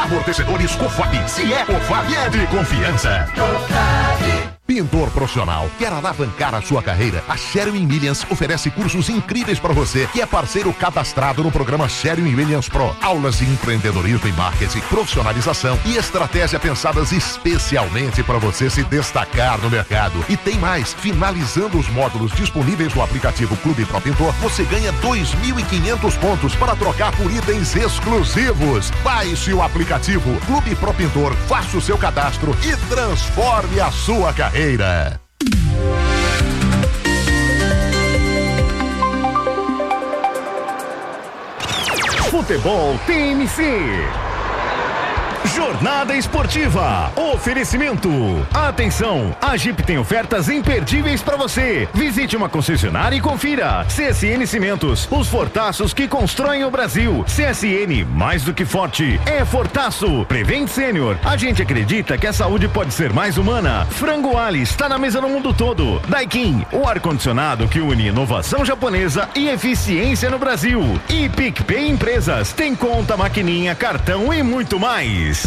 Amortecedores Cofap. Se é Cofap, é de confiança. Pintor profissional, quer alavancar a sua carreira? A Sherwin Williams oferece cursos incríveis para você, que é parceiro cadastrado no programa Sherwin Williams Pro. Aulas de empreendedorismo e marketing, profissionalização e estratégia pensadas especialmente para você se destacar no mercado. E tem mais, finalizando os módulos disponíveis no aplicativo Clube Pro Pintor, você ganha 2.500 pontos para trocar por itens exclusivos. Baixe o aplicativo Clube Pro Pintor, faça o seu cadastro e transforme a sua carreira. Futebol TMC. Jornada Esportiva. Oferecimento. Atenção, a Jeep tem ofertas imperdíveis para você. Visite uma concessionária e confira. CSN Cimentos, os fortaços que constroem o Brasil. CSN, mais do que forte, é fortaço. Prevent Sênior, a gente acredita que a saúde pode ser mais humana. Frango Ali está na mesa no mundo todo. Daikin, o ar-condicionado que une inovação japonesa e eficiência no Brasil. E PicPay Empresas, tem conta, maquininha, cartão e muito mais.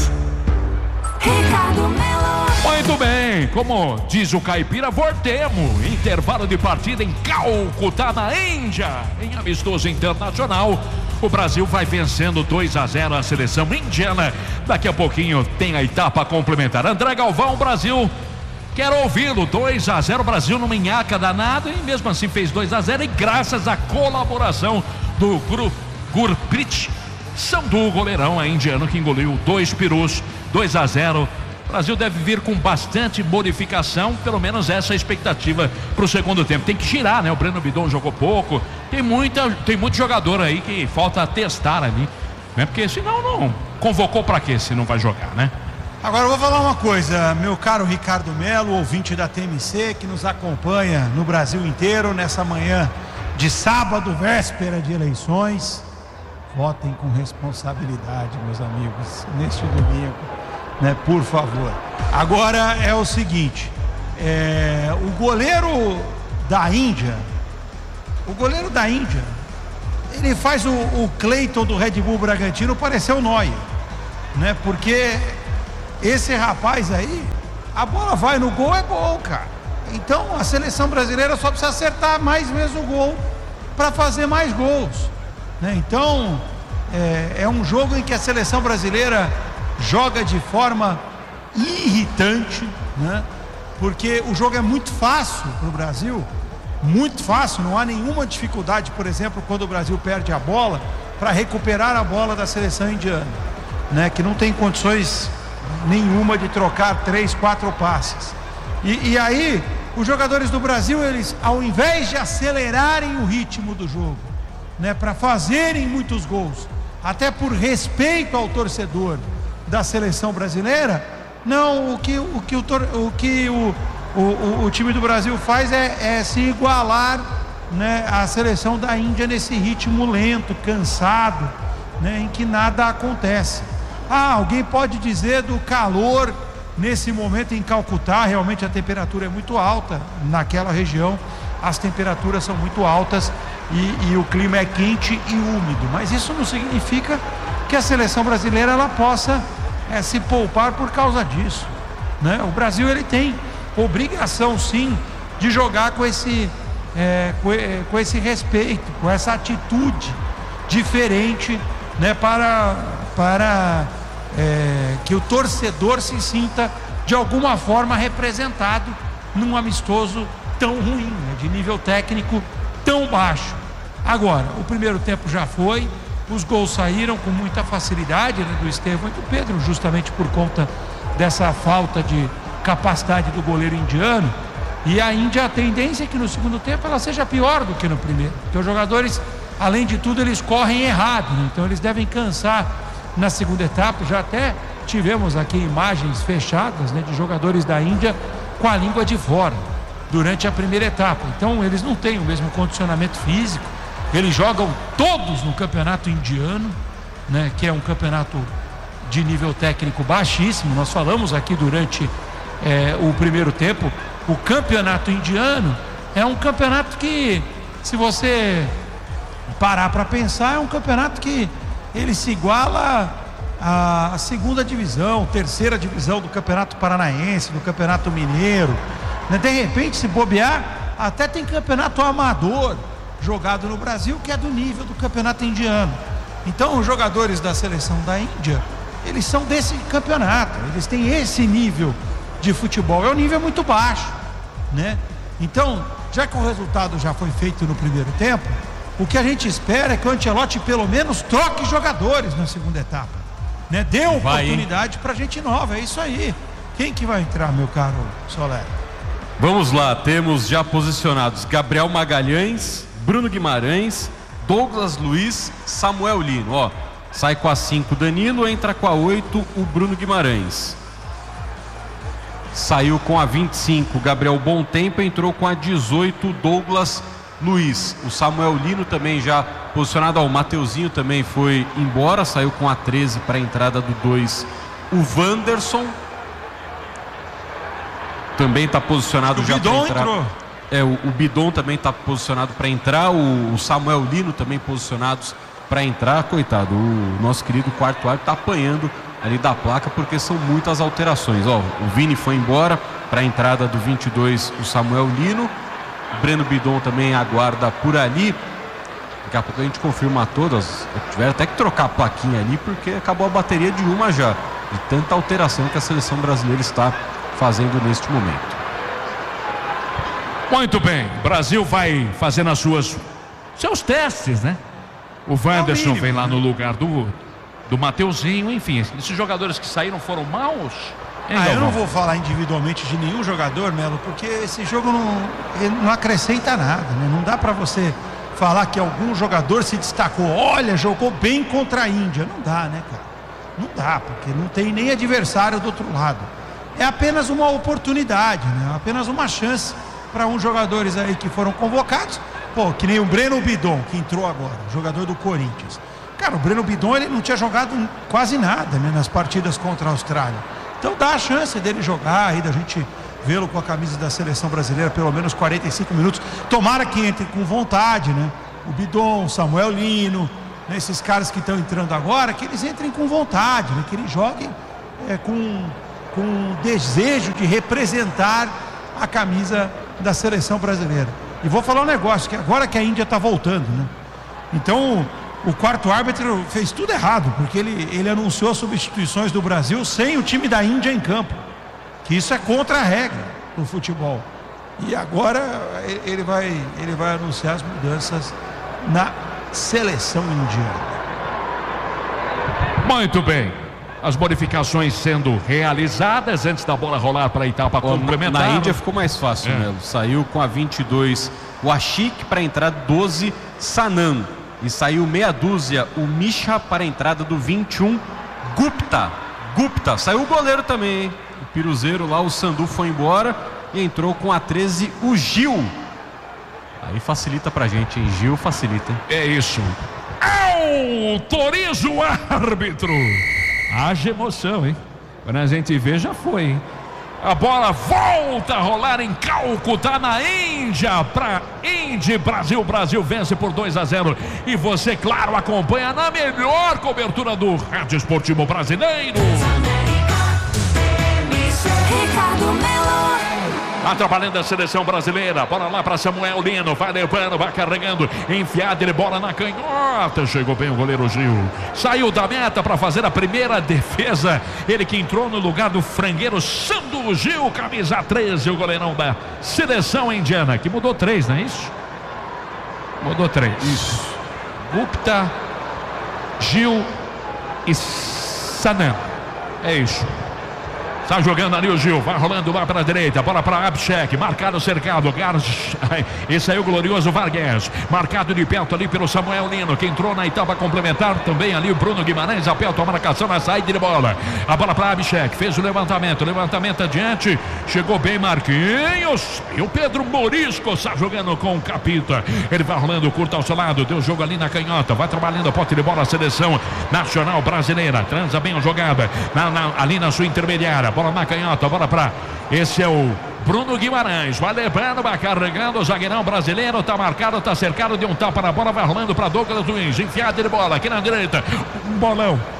Muito bem, como diz o caipira, voltemos. Intervalo de partida em Calcutá, na Índia, em amistoso internacional. O Brasil vai vencendo 2-0 a seleção indiana. Daqui a pouquinho tem a etapa complementar. André Galvão, Brasil, quero ouvi-lo. 2-0, Brasil numa nhaca danada, e mesmo assim fez 2-0, e graças à colaboração do Gurprit Sandhu, goleirão indiano, que engoliu 2 perus, 2-0. O Brasil deve vir com bastante modificação, pelo menos essa é a expectativa para o segundo tempo. Tem que girar, né? O Breno Bidon jogou pouco, tem muito jogador aí que falta testar ali, né? Porque senão não convocou para quê se não vai jogar, né? Agora eu vou falar uma coisa, meu caro Ricardo Melo, ouvinte da TMC, que nos acompanha no Brasil inteiro nessa manhã de sábado, véspera de eleições. Votem com responsabilidade, meus amigos, neste domingo, né? Por favor. Agora é o seguinte, o goleiro da Índia, ele faz o Cleiton do Red Bull Bragantino parecer o Neuer, né? Porque esse rapaz aí, a bola vai no gol, é gol, cara. Então a seleção brasileira só precisa acertar mais vezes o gol para fazer mais gols, né? Então é um jogo em que a seleção brasileira joga de forma irritante, né? Porque o jogo é muito fácil para o Brasil, muito fácil, não há nenhuma dificuldade, por exemplo, quando o Brasil perde a bola, para recuperar a bola da seleção indiana, né? Que não tem condições nenhuma de trocar 3, 4 passes. E aí os jogadores do Brasil, eles, ao invés de acelerarem o ritmo do jogo, né, para fazerem muitos gols, até por respeito ao torcedor da seleção brasileira, não, o que o time do Brasil faz é se igualar, né, à seleção da Índia nesse ritmo lento, cansado, né, em que nada acontece. Alguém pode dizer do calor nesse momento em Calcutá. Realmente a temperatura é muito alta naquela região, as temperaturas são muito altas e o clima é quente e úmido, mas isso não significa que a seleção brasileira ela possa se poupar por causa disso, né? O Brasil, ele tem obrigação sim de jogar com esse respeito, com essa atitude diferente, né, para que o torcedor se sinta de alguma forma representado num amistoso tão ruim, né, de nível técnico tão baixo. Agora, o primeiro tempo já foi, os gols saíram com muita facilidade, né, do Estevão e do Pedro, justamente por conta dessa falta de capacidade do goleiro indiano. E a Índia, a tendência é que no segundo tempo ela seja pior do que no primeiro, porque os jogadores, além de tudo, eles correm errado, né? Então eles devem cansar na segunda etapa. Já até tivemos aqui imagens fechadas, né, de jogadores da Índia com a língua de fora durante a primeira etapa. Então eles não têm o mesmo condicionamento físico, eles jogam todos no campeonato indiano, né, que é um campeonato de nível técnico baixíssimo. Nós falamos aqui durante o primeiro tempo, o campeonato indiano é um campeonato que, se você parar para pensar, é um campeonato que ele se iguala a segunda divisão, terceira divisão do Campeonato Paranaense, do Campeonato Mineiro, né? De repente, se bobear, até tem campeonato amador jogado no Brasil que é do nível do campeonato indiano. Então os jogadores da seleção da Índia, eles são desse campeonato, eles têm esse nível de futebol, é um nível muito baixo, né? Então, já que o resultado já foi feito no primeiro tempo, o que a gente espera é que o Ancelotti pelo menos troque jogadores na segunda etapa, né? Dê oportunidade pra gente nova, é isso aí. Quem que vai entrar, meu caro Soler? Vamos lá, temos já posicionados Gabriel Magalhães, Bruno Guimarães, Douglas Luiz, Samuel Lino, ó. Sai com a 5 Danilo, entra com a 8 o Bruno Guimarães. Saiu com a 25 Gabriel Bontempo, entrou com a 18 Douglas Luiz. O Samuel Lino também já posicionado, ó, o Mateuzinho também foi embora, saiu com a 13 para a entrada do 2 o Wanderson. Também está posicionado já para entrar. Entrou. O Bidon também está posicionado para entrar, o Samuel Lino também posicionados para entrar. Coitado, o nosso querido quarto árbitro está apanhando ali da placa porque são muitas alterações. Ó, o Vini foi embora para a entrada do 22 o Samuel Lino, o Breno Bidon também aguarda por ali. Daqui a pouco a gente confirma todas. Tiveram até que trocar a plaquinha ali porque acabou a bateria de uma já, de tanta alteração que a seleção brasileira está fazendo neste momento. Muito bem, o Brasil vai fazendo seus testes, né? O Wanderson vem lá no lugar do Mateuzinho, enfim, esses jogadores que saíram foram maus. Eu não vou falar individualmente de nenhum jogador, Melo, porque esse jogo não acrescenta nada, né? Não dá pra você falar que algum jogador se destacou, olha, jogou bem contra a Índia. Não dá, né, cara? Não dá, porque não tem nem adversário do outro lado. É apenas uma oportunidade, né? Apenas uma chance para uns jogadores aí que foram convocados, que nem o Breno Bidon, que entrou agora, jogador do Corinthians. Cara, o Breno Bidon, ele não tinha jogado quase nada, né, nas partidas contra a Austrália. Então dá a chance dele jogar aí, da gente vê-lo com a camisa da seleção brasileira pelo menos 45 minutos. Tomara que entre com vontade, né? O Bidon, o Samuel Lino, né, esses caras que estão entrando agora, que eles entrem com vontade, né, que eles joguem com desejo de representar a camisa da seleção brasileira. E vou falar um negócio, que agora que a Índia está voltando, né? Então o quarto árbitro fez tudo errado, porque ele anunciou as substituições do Brasil sem o time da Índia em campo, que isso é contra a regra do futebol. E agora ele vai anunciar as mudanças na seleção indiana. Muito bem, as modificações sendo realizadas antes da bola rolar para a etapa complementar. Na Índia ficou mais fácil, Melo. Saiu com a 22 o Ashik para a entrada 12 Sanam. E saiu meia dúzia o Misha para a entrada do 21 Gupta. Saiu o goleiro também, hein? O piruzeiro lá, o Sandu foi embora e entrou com a 13 o Gil. Aí facilita pra gente, hein? Gil facilita, hein? É isso. Autoriza o árbitro. Haja emoção, hein? Quando a gente vê, já foi, hein? A bola volta a rolar em Calcutá, na Índia, para Índia, Brasil vence por 2-0. E você, claro, acompanha na melhor cobertura do Rádio Esportivo Brasileiro. Atrapalhando a seleção brasileira. Bola lá para Samuel Lino. Vai levando, vai carregando. Enfiada de bola na canhota. Chegou bem o goleiro Gil. Saiu da meta para fazer a primeira defesa. Ele que entrou no lugar do frangueiro Sandu Gil, camisa 13, o goleirão da seleção indiana. Que mudou 3, não é isso? Mudou 3. Isso. Gupta, Gil e Sanam. É isso. Está jogando ali o Gil, vai rolando lá para a direita, bola para Abshek, marcado, cercado, esse aí o glorioso Vargas, marcado de perto ali pelo Samuel Lino, que entrou na etapa complementar, também ali o Bruno Guimarães, aperta a marcação na saída de bola, a bola para Abshek, fez o levantamento adiante, chegou bem Marquinhos, e o Pedro Morisco está jogando com o Capita, ele vai rolando curto ao seu lado, deu jogo ali na canhota, vai trabalhando a pote de bola, a seleção nacional brasileira, transa bem a jogada, ali na sua intermediária, bola na canhota, bola para esse é o Bruno Guimarães, vai levando, vai carregando o zagueirão brasileiro, tá marcado, tá cercado, deu um tapa na bola, vai rolando para Douglas Luiz, enfiada de bola aqui na direita, um bolão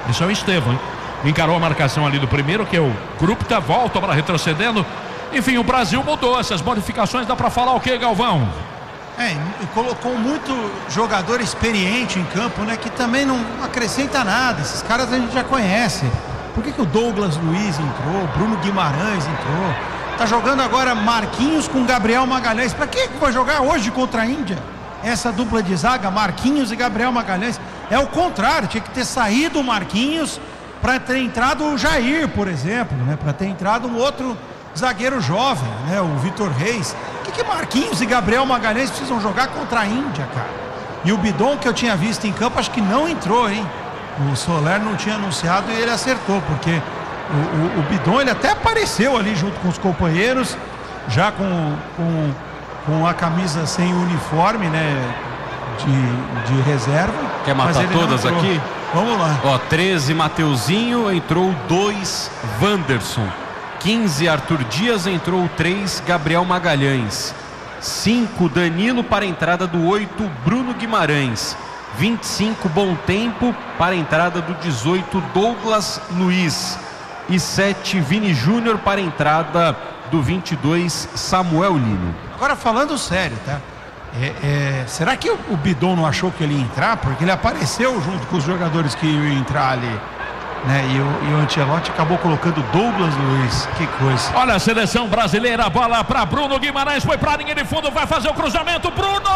Esse é o Estevão, hein? Encarou a marcação ali do primeiro, que é o Krupka, volta para retrocedendo. Enfim, o Brasil mudou essas modificações. Dá para falar o que, Galvão? E colocou muito jogador experiente em campo, né? Que também não acrescenta nada. Esses caras a gente já conhece. Por que o Douglas Luiz entrou? Bruno Guimarães entrou? Tá jogando agora Marquinhos com Gabriel Magalhães. Para que vai jogar hoje contra a Índia? Essa dupla de zaga, Marquinhos e Gabriel Magalhães. É o contrário, tinha que ter saído o Marquinhos para ter entrado o Jair, por exemplo, né? Para ter entrado um outro zagueiro jovem, né? O Vitor Reis. O que Marquinhos e Gabriel Magalhães precisam jogar contra a Índia, cara? E o Bidon, que eu tinha visto em campo, acho que não entrou, hein? O Soler não tinha anunciado e ele acertou, porque o Bidon, ele até apareceu ali junto com os companheiros, já com a camisa sem uniforme, né? De reserva. Quer matar todas aqui? Vamos lá. 13 Mateuzinho, entrou 2 Wanderson. 15 Arthur Dias, entrou 3 Gabriel Magalhães. 5 Danilo para a entrada do 8 Bruno Guimarães. 25 Bom Tempo para a entrada do 18 Douglas Luiz. E 7 Vini Júnior para a entrada do 22 Samuel Lino. Agora falando sério, tá? Será que o Bidon não achou que ele ia entrar? Porque ele apareceu junto com os jogadores que iam entrar ali, né? E o Ancelotti acabou colocando Douglas Luiz. Que coisa. Olha a seleção brasileira, bola para Bruno Guimarães, foi para a linha de fundo, vai fazer o cruzamento. Bruno!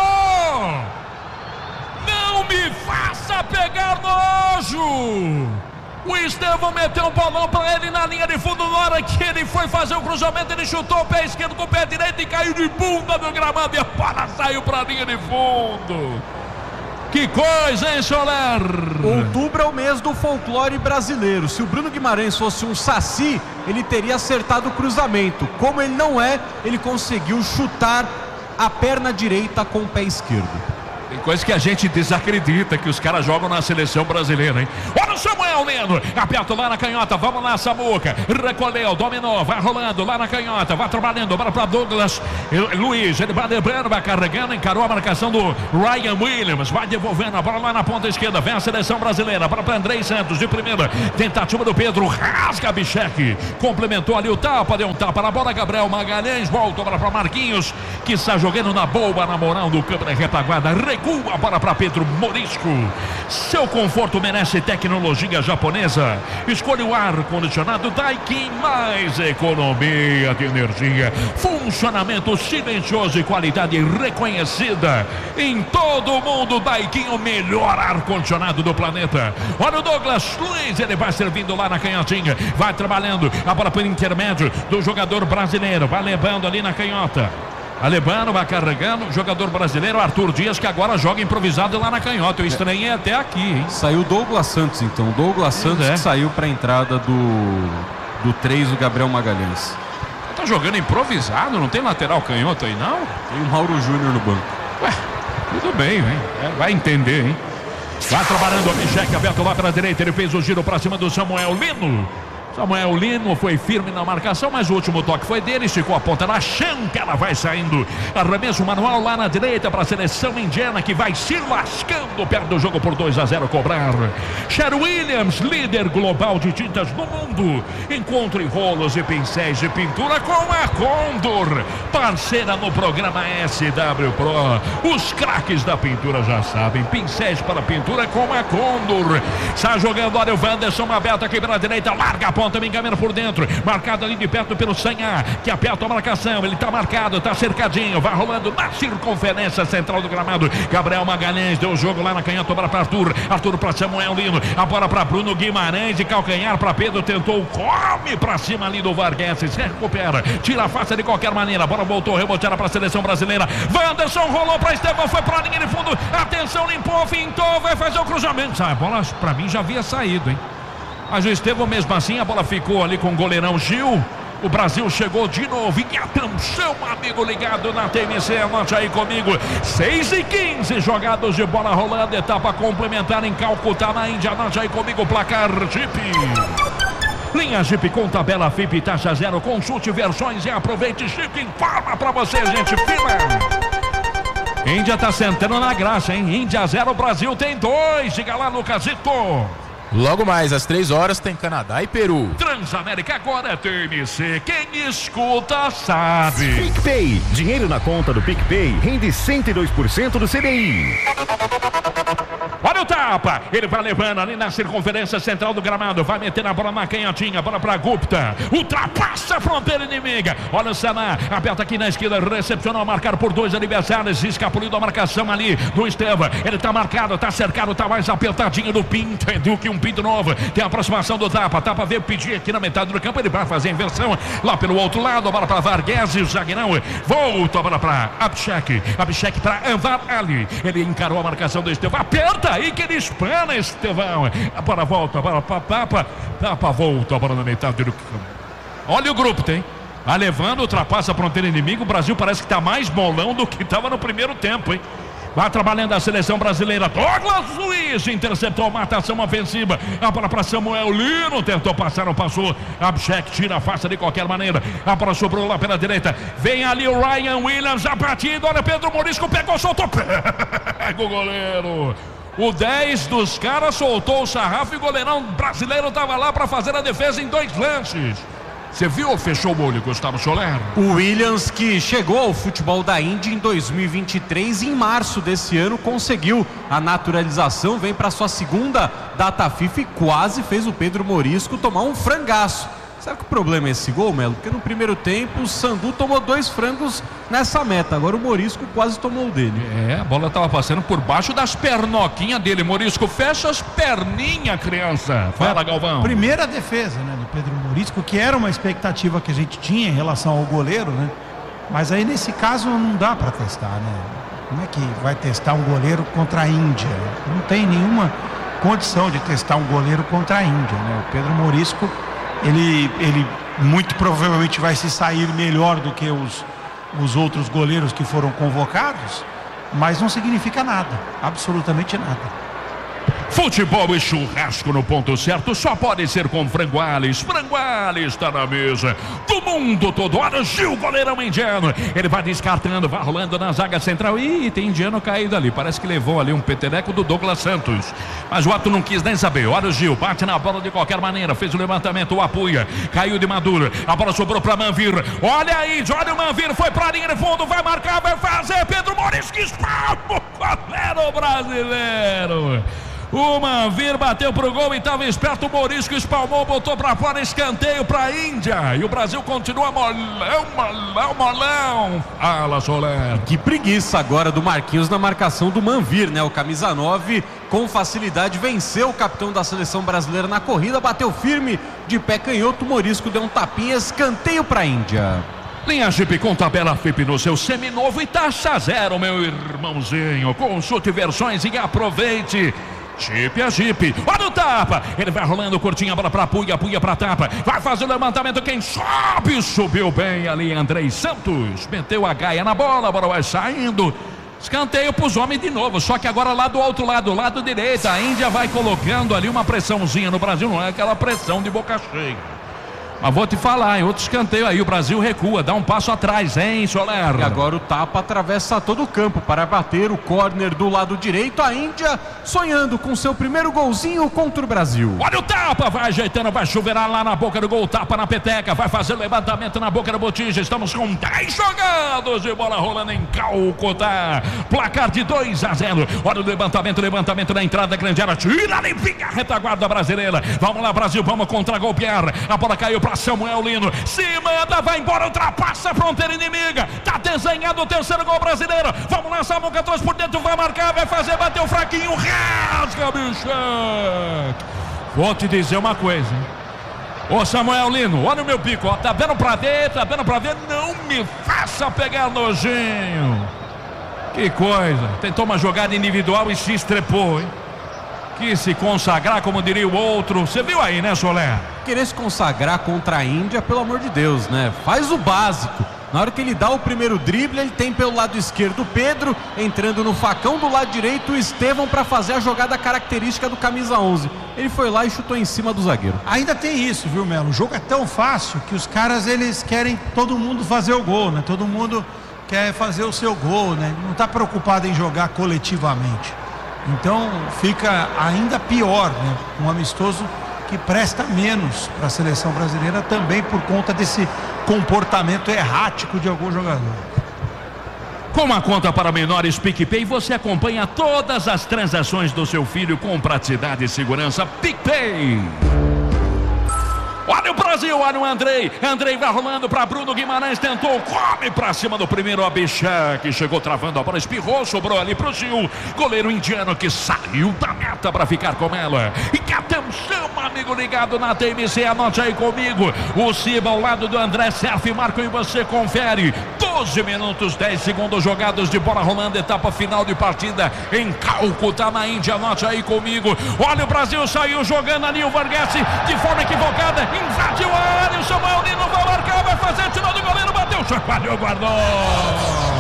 Não me faça pegar nojo! O Estevão meteu um bolão para ele na linha de fundo. Na hora que ele foi fazer o cruzamento, ele chutou o pé esquerdo com o pé direito e caiu de bunda no gramado. E a bola saiu para a linha de fundo. Que coisa, hein, Soler? Outubro é o mês do folclore brasileiro. Se o Bruno Guimarães fosse um saci, ele teria acertado o cruzamento. Como ele não é, ele conseguiu chutar a perna direita com o pé esquerdo. Tem coisa que a gente desacredita que os caras jogam na seleção brasileira, hein? Olha o Samuel Lino, aperta lá na canhota, vamos lá, Samuca, recolheu, dominou, vai rolando lá na canhota, vai trabalhando, bora para Douglas Luiz, ele vai lembrando, vai carregando, encarou a marcação do Ryan Williams, vai devolvendo a bola lá na ponta esquerda, vem a seleção brasileira, bora para Andrei Santos, de primeira, tentativa do Pedro, rasga Bichek, complementou ali o tapa, deu um tapa na bola, Gabriel Magalhães, volta para Marquinhos, que está jogando na boa, na moral do câmera retaguarda, recua a bola para Pedro Morisco. Seu conforto merece tecnologia japonesa. Escolha o ar-condicionado Daikin, mais economia de energia. Funcionamento silencioso e qualidade reconhecida em todo o mundo. Daikin, o melhor ar-condicionado do planeta. Olha o Douglas Luiz, ele vai servindo lá na canhotinha. Vai trabalhando a bola pelo intermédio do jogador brasileiro. Vai levando ali na canhota. Alebano vai carregando, jogador brasileiro Arthur Dias, que agora joga improvisado lá na canhota. Eu estranhei até aqui, hein? Saiu Douglas Santos, então. Douglas Santos que saiu para a entrada do 3, o Gabriel Magalhães. Tá jogando improvisado? Não tem lateral canhoto aí, não? Tem o Mauro Júnior no banco. Ué, tudo bem, hein? Vai entender, hein? Vai trabalhando o Bichek, aberto lá para a direita. Ele fez o giro para cima do Samuel Lino. Samuel Lino foi firme na marcação, mas o último toque foi dele, esticou a ponta na chão, que ela vai saindo. Arremesso manual lá na direita para a seleção indiana, que vai se lascando perto do jogo por 2-0 cobrar. Cher Williams, líder global de tintas no mundo. Encontre rolos e pincéis de pintura com a Condor, parceira no programa SW Pro. Os craques da pintura já sabem, pincéis para pintura com a Condor. Está jogando, olha o Wanderson aberto aqui pela direita, larga a ponta, me encaminha por dentro, marcado ali de perto pelo Sanhá, que aperta a marcação, ele está marcado, está cercadinho, vai rolando na circunferência central do gramado. Gabriel Magalhães deu o jogo lá na canhota, bola para Arthur para Samuel Lino, a bola para Bruno Guimarães, de calcanhar para Pedro, tentou, come para cima ali do Vargas, se recupera, tira a face de qualquer maneira, a bola voltou, reboteada para a seleção brasileira. Wanderson rolou para Estevão, foi para a linha de fundo, atenção, limpou, fintou, vai fazer o cruzamento. A bola para mim já havia saído, hein? Mas o Estevão, mesmo assim, a bola ficou ali com o goleirão Gil. O Brasil chegou de novo. E atenção, amigo ligado na TMC, anote aí comigo. 6:15 jogados de bola rolando. Etapa complementar em Calcutá, na Índia. Anote aí comigo o placar Jeep. Linha Jeep com tabela FIP, taxa zero. Consulte versões e aproveite. Jeep informa pra você, gente. Índia tá sentando na graça, hein? Índia 0, Brasil tem 2. Diga lá, Lucasito. Logo mais, às 3 horas, tem Canadá e Peru. Transamérica agora é TMC. Quem escuta sabe. PicPay. Dinheiro na conta do PicPay rende 102% do CDI. Olha o tapa, ele vai levando ali na circunferência central do gramado, vai meter a bola na canhotinha, bola pra Gupta, ultrapassa a fronteira inimiga, olha o Saná, aperta aqui na esquerda, recepcionou, marcado por 2 adversários, escapuliu da marcação ali do Estevam, ele tá marcado, tá cercado, tá mais apertadinho do Pinto, do que um Pinto novo, tem a aproximação do tapa veio pedir aqui na metade do campo, ele vai fazer a inversão, lá pelo outro lado, a bola pra Vargas, o zagueirão, volta a bola pra Abshek pra Anvar Ali, ele encarou a marcação do Estevam, aperta aí que ele espana, Estevão. A bola volta, a bola para tapa, volta, a bola na metade do campo. Olha o grupo, tem. Vai levando, ultrapassa a fronteira inimiga. O Brasil parece que está mais bolão do que estava no primeiro tempo, hein? Vai trabalhando a seleção brasileira. Douglas Luiz interceptou a marcação ofensiva. A bola para Samuel Lino. Tentou passar, não passou. Abshek tira a face de qualquer maneira. A bola sobrou lá pela direita. Vem ali o Ryan Williams. A batida. Olha, Pedro Morisco pegou, soltou. Pega o goleiro. O 10 dos caras soltou o sarrafo e o goleirão brasileiro estava lá para fazer a defesa em 2 lances. Você viu ou fechou o olho, Gustavo Soler? O Williams, que chegou ao futebol da Índia em 2023, em março desse ano conseguiu a naturalização, vem para sua segunda data FIFA e quase fez o Pedro Morisco tomar um frangaço. Sabe que o problema é esse gol, Melo? Porque no primeiro tempo o Sandu tomou 2 frangos nessa meta. Agora o Morisco quase tomou o dele. A bola estava passando por baixo das pernoquinhas dele. Morisco, fecha as perninhas, criança. Fala, Galvão. Primeira defesa, né, do Pedro Morisco, que era uma expectativa que a gente tinha em relação ao goleiro, né? Mas aí nesse caso não dá para testar, né? Como é que vai testar um goleiro contra a Índia? Não tem nenhuma condição de testar um goleiro contra a Índia, né? O Pedro Morisco, ele muito provavelmente vai se sair melhor do que os outros goleiros que foram convocados, mas não significa nada, absolutamente nada. Futebol e churrasco no ponto certo só pode ser com Franguales. Franguales está na mesa do mundo todo. Olha o Gil, goleirão indiano. Ele vai descartando, vai rolando na zaga central. Ih, tem indiano caído ali. Parece que levou ali um petereco do Douglas Santos. Mas o Otto não quis nem saber. Olha o Gil, bate na bola de qualquer maneira. Fez o levantamento, o apoia. Caiu de Maduro. A bola sobrou para Manvir. Olha aí, olha o Manvir. Foi para a linha de fundo, vai marcar, vai fazer. Pedro Morisco, espalma o goleiro brasileiro. O Manvir bateu pro gol e estava esperto. O Morisco espalmou, botou para fora, escanteio para a Índia. E o Brasil continua molão. Fala, Soler. Que preguiça agora do Marquinhos na marcação do Manvir, né? O camisa 9 com facilidade venceu o capitão da seleção brasileira na corrida, bateu firme de pé canhoto. O Morisco deu um tapinha, escanteio para a Índia. Linha Jeep com tabela FIP no seu seminovo e taxa zero, meu irmãozinho. Consulte versões e aproveite. Jeep a Jeep, olha o tapa, ele vai rolando curtinho, a bola pra Puia pra tapa, vai fazer o levantamento, quem sobe, subiu bem ali, Andrei Santos, meteu a gaia na bola, a bola vai saindo, escanteio pros homens de novo, só que agora lá do outro lado, lado direito, a Índia vai colocando ali uma pressãozinha no Brasil, não é aquela pressão de boca cheia. Mas vou te falar, em outro escanteio aí, o Brasil recua, dá um passo atrás, hein, Soler? E agora o tapa atravessa todo o campo para bater o córner do lado direito. A Índia sonhando com seu primeiro golzinho contra o Brasil. Olha o tapa, vai ajeitando, vai chuveirar lá na boca do gol, tapa na peteca, vai fazer o levantamento na boca da botija. Estamos com 10 jogados de bola rolando em Calcutá. Placar de 2-0. Olha o levantamento na entrada da grande área. Tira, limpinha a retaguarda brasileira. Vamos lá, Brasil, vamos contra-golpear. A bola caiu para Samuel Lino, se manda, vai embora, ultrapassa a fronteira inimiga, tá desenhado o terceiro gol brasileiro, vamos lá, Samuca trouxe por dentro, vai marcar, vai fazer, bateu fraquinho, rasga, bicho. Vou te dizer uma coisa, hein? Ô Samuel Lino, olha o meu bico, ó, tá vendo pra ver, não me faça pegar nojinho. Que coisa, tentou uma jogada individual e se estrepou, hein? Quis se consagrar, como diria o outro. Você viu aí, né, Soler? Querer se consagrar contra a Índia, pelo amor de Deus, né? Faz o básico. Na hora que ele dá o primeiro drible, ele tem pelo lado esquerdo o Pedro, entrando no facão do lado direito o Estevam para fazer a jogada característica do camisa 11. Ele foi lá e chutou em cima do zagueiro. Ainda tem isso, viu, Melo? O jogo é tão fácil que os caras, eles querem todo mundo fazer o gol, né? Todo mundo quer fazer o seu gol, né? Não tá preocupado em jogar coletivamente. Então fica ainda pior, né? Um amistoso que presta menos para a seleção brasileira também por conta desse comportamento errático de algum jogador. Com a conta para menores PicPay, você acompanha todas as transações do seu filho com praticidade e segurança. PicPay. Olha o Brasil, olha o Andrei vai rolando para Bruno Guimarães, tentou, come para cima do primeiro Abixá, que chegou travando a bola, espirrou, sobrou ali pro Gil, goleiro indiano que saiu da meta para ficar com ela. E que atenção, amigo ligado na TMC, anote aí comigo, o Ciba ao lado do André, Serf, Marco, e você confere. 12 minutos, 10 segundos jogados de bola rolando, etapa final de partida em Calcutá, na Índia, anote aí comigo. Olha o Brasil, saiu jogando ali o Vargas de forma equivocada, invadiu a área, o Samuel Lino vai marcar, vai fazer, tirou do goleiro, bateu, chacoalhou, guardou.